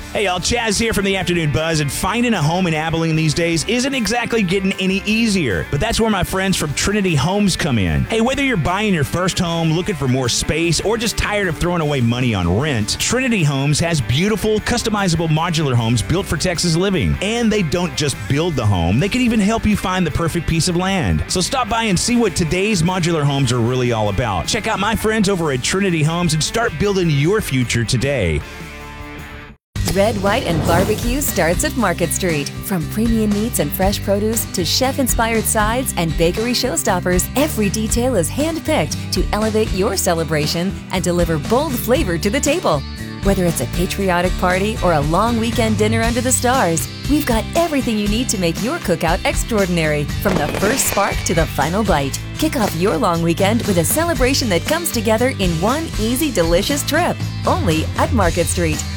Hey, y'all, Chaz here from the Afternoon Buzz, and finding a home in Abilene these days isn't exactly getting any easier, but that's where my friends from Trinity Homes come in. Hey, whether you're buying your first home, looking for more space, or just tired of throwing away money on rent, Trinity Homes has beautiful, customizable modular homes built for Texas living. And they don't just build the home, they can even help you find the perfect piece of land. So stop by and see what today's modular homes are really all about. Check out my friends over at Trinity Homes and start building your future today. Red, White, and Barbecue starts at Market Street. From premium meats and fresh produce to chef-inspired sides and bakery showstoppers, every detail is hand-picked to elevate your celebration and deliver bold flavor to the table. Whether it's a patriotic party or a long weekend dinner under the stars, we've got everything you need to make your cookout extraordinary, from the first spark to the final bite. Kick off your long weekend with a celebration that comes together in one easy, delicious trip, only at Market Street.